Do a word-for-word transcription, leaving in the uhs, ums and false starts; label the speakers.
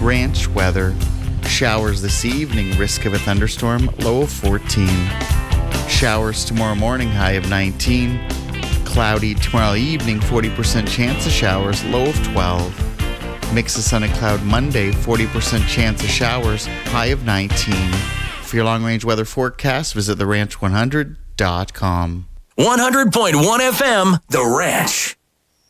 Speaker 1: Ranch weather. Showers this evening, risk of a thunderstorm, low of fourteen. Showers tomorrow morning, high of nineteen. Cloudy tomorrow evening, forty percent chance of showers, low of twelve. Mix of sun and cloud Monday, forty percent chance of showers, high of nineteen. For your long-range weather forecast, visit the ranch one hundred dot com.
Speaker 2: one hundred point one F M, The Ranch.